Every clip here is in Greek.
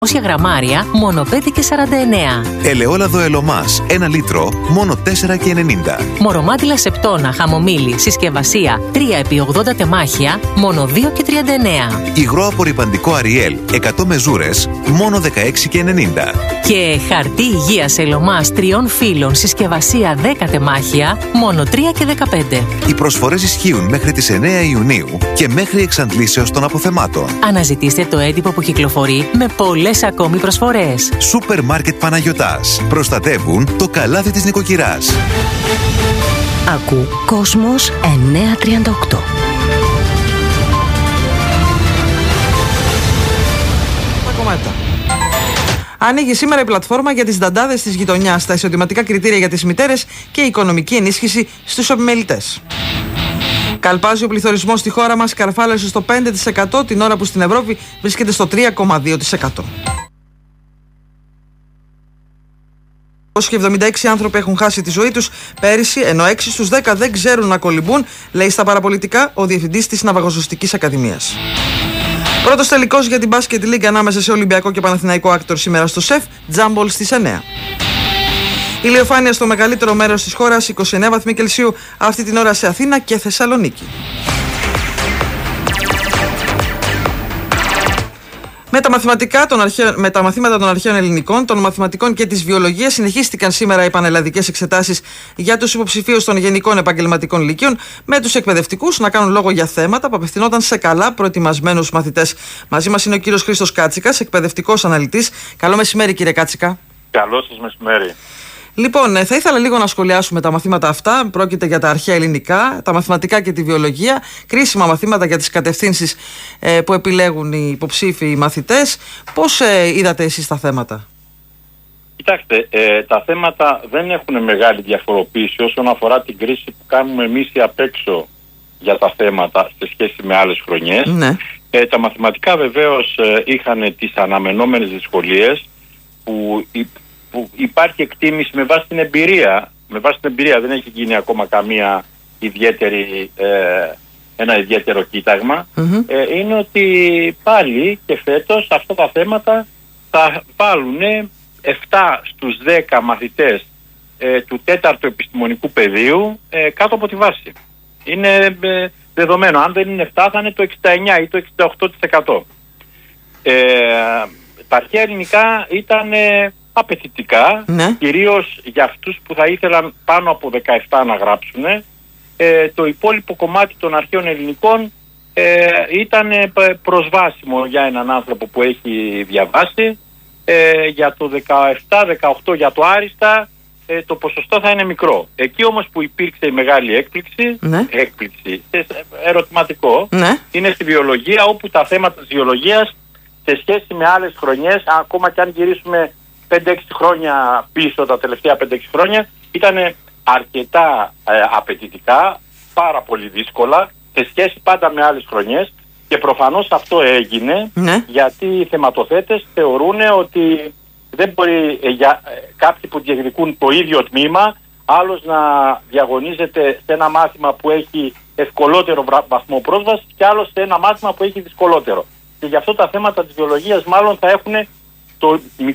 γραμμάρια, μόνο 5,49. Ελαιόλαδο Ελωμάς, 1 λίτρο, μόνο 4,90. Μορομάτιλα Σεπτόνα, χαμομήλι, συσκευασία, 3x80 τεμάχια, μόνο 2,39. Υγρό απορρυπαντικό Αριέλ, 100 μεζούρες, μόνο 16,90. Και χαρτί υγείας Ελωμάς 3 φύλων, συσκευασία 10 τεμάχια, μόνο 3,15. Οι προσφορές ισχύουν μέχρι τις 9 Ιουνίου και μέχρι εξαντλήσεως των αποθεμάτων. Αναζητήστε το έντυπο που κυκλοφορεί με πολλές ακόμη προσφορές. Σούπερ Μάρκετ Παναγιωτάς. Προστατεύουν το καλάθι της νοικοκυράς. Ακού Κόσμος 938. Ανοίγει σήμερα η πλατφόρμα για τις νταντάδες της γειτονιάς, τα εισοδηματικά κριτήρια για τις μητέρες και η οικονομική ενίσχυση στους επιμελητές. Καλπάζει ο πληθωρισμός στη χώρα μας, καρφάλωσε στο 5% την ώρα που στην Ευρώπη βρίσκεται στο 3,2%. 276 άνθρωποι έχουν χάσει τη ζωή τους πέρυσι, ενώ 6 στους 10 δεν ξέρουν να κολυμπούν, λέει στα παραπολιτικά ο διευθυντής της Ναυαγοζωστικής Ακαδημίας. Πρώτος τελικός για την Basket League ανάμεσα σε Ολυμπιακό και Παναθηναϊκό Άκτορ σήμερα στο ΣΕΦ, Τζάμπολ στις 9. Ηλιοφάνεια στο μεγαλύτερο μέρος της χώρας, 29 βαθμοί Κελσίου αυτή την ώρα σε Αθήνα και Θεσσαλονίκη. Με τα μαθήματα των αρχαίων ελληνικών, των μαθηματικών και της βιολογίας συνεχίστηκαν σήμερα οι πανελλαδικές εξετάσεις για τους υποψηφίους των γενικών επαγγελματικών λυκείων, με τους εκπαιδευτικούς να κάνουν λόγο για θέματα που απευθυνόταν σε καλά προετοιμασμένους μαθητές. Μαζί μας είναι ο κύριος Χρήστος Κάτσικας, εκπαιδευτικός αναλυτής. Καλό μεσημέρι, κύριε Κάτσικα. Καλό σας μεσημέρι. Λοιπόν, θα ήθελα λίγο να σχολιάσουμε τα μαθήματα αυτά. Πρόκειται για τα αρχαία ελληνικά, τα μαθηματικά και τη βιολογία. Κρίσιμα μαθήματα για τις κατευθύνσεις που επιλέγουν οι υποψήφιοι μαθητές. Πώς είδατε εσείς τα θέματα? Κοιτάξτε, τα θέματα δεν έχουν μεγάλη διαφοροποίηση όσον αφορά την κρίση που κάνουμε εμείς απ' έξω για τα θέματα σε σχέση με άλλες χρονιές. Ναι. Τα μαθηματικά βεβαίως είχαν τις αναμενόμενες δυσκολίες που υπάρχει εκτίμηση με βάση την εμπειρία. Με βάση την εμπειρία δεν έχει γίνει ακόμα καμία ένα ιδιαίτερο κοίταγμα. Είναι ότι πάλι και φέτος αυτά τα θέματα θα βάλουν 7 στους 10 μαθητές του 4ου επιστημονικού πεδίου κάτω από τη βάση. Είναι δεδομένο. Αν δεν είναι 7 θα είναι το 69 ή το 68%. Τα αρχαία ελληνικά ήταν απαιτητικά, ναι, κυρίως για αυτούς που θα ήθελαν πάνω από 17 να γράψουν. Το υπόλοιπο κομμάτι των αρχαίων ελληνικών ήταν προσβάσιμο για έναν άνθρωπο που έχει διαβάσει. Για το 17-18 για το άριστα το ποσοστό θα είναι μικρό. Εκεί όμως που υπήρξε η μεγάλη έκπληξη, ναι, ερωτηματικό, ναι, είναι στη βιολογία, όπου τα θέματα της βιολογίας σε σχέση με άλλες χρονιές, ακόμα και αν γυρίσουμε 5-6 χρόνια πίσω, τα τελευταία 5-6 χρόνια, ήταν αρκετά απαιτητικά, πάρα πολύ δύσκολα, σε σχέση πάντα με άλλες χρονιές, και προφανώς αυτό έγινε, ναι, γιατί οι θεματοθέτες θεωρούν ότι δεν μπορεί κάποιοι που διεκδικούν το ίδιο τμήμα, άλλος να διαγωνίζεται σε ένα μάθημα που έχει ευκολότερο βαθμό πρόσβαση και άλλος σε ένα μάθημα που έχει δυσκολότερο. Και γι' αυτό τα θέματα της βιολογίας μάλλον θα έχουν το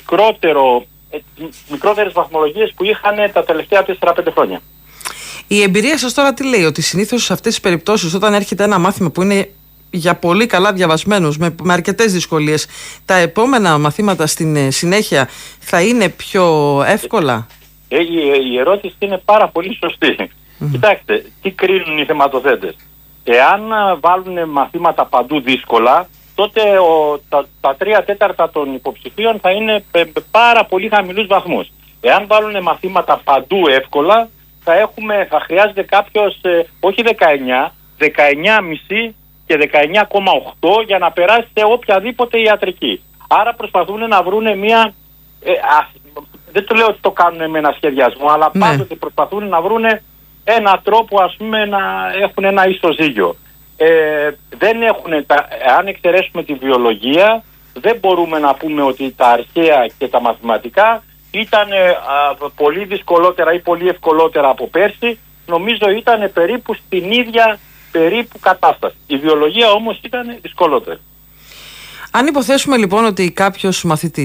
μικρότερες βαθμολογίες που είχαν τα τελευταία 4-5 χρόνια. Η εμπειρία σας τώρα τι λέει? Ότι συνήθως σε αυτές τις περιπτώσεις, όταν έρχεται ένα μάθημα που είναι για πολύ καλά διαβασμένους, με αρκετές δυσκολίες, τα επόμενα μαθήματα στην συνέχεια θα είναι πιο εύκολα? Η ερώτηση είναι πάρα πολύ σωστή. Κοιτάξτε, τι κρίνουν οι θεματοθέτες? Εάν βάλουν μαθήματα παντού δύσκολα, τότε τα 3/4 των υποψηφίων θα είναι πάρα πολύ χαμηλούς βαθμούς. Εάν βάλουν μαθήματα παντού εύκολα, θα χρειάζεται κάποιος όχι 19, 19,5 και 19,8 για να περάσει σε οποιαδήποτε ιατρική. Άρα προσπαθούν να βρουν μια... δεν το λέω ότι το κάνουν με ένα σχεδιασμό, αλλά πάντοτε προσπαθούν να βρουν έναν τρόπο, ας πούμε, να έχουν ένα ισοζύγιο. Δεν έχουν, αν εξαιρέσουμε τη βιολογία, δεν μπορούμε να πούμε ότι τα αρχαία και τα μαθηματικά ήταν πολύ δυσκολότερα ή πολύ ευκολότερα από πέρσι. Νομίζω ήταν περίπου στην ίδια περίπου κατάσταση. Η βιολογία όμως ήταν δυσκολότερη. Αν υποθέσουμε λοιπόν ότι κάποιος μαθητής